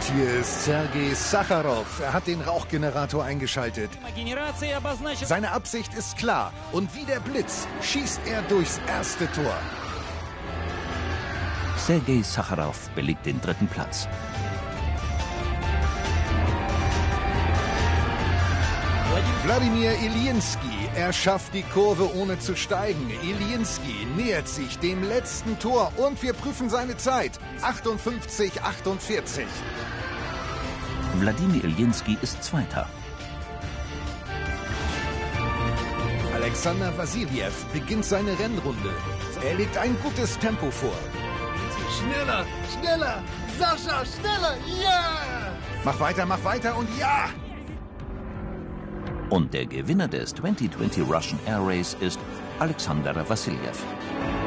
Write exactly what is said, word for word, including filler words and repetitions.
hier ist Sergei Sacharow. Er hat den Rauchgenerator eingeschaltet. Seine Absicht ist klar. Und wie der Blitz schießt er durchs erste Tor. Sergei Sacharow belegt den dritten Platz. Wladimir Iljinski, er schafft die Kurve ohne zu steigen. Iljinski nähert sich dem letzten Tor und wir prüfen seine Zeit. achtundfünfzig achtundvierzig. Wladimir Iljinski ist Zweiter. Alexander Wassiljew beginnt seine Rennrunde. Er legt ein gutes Tempo vor. Schneller, schneller, Sascha, schneller, ja! Yeah! Mach weiter, mach weiter und ja! Und der Gewinner des zwanzig zwanzig Russian Air Race ist Alexander Wassiljew.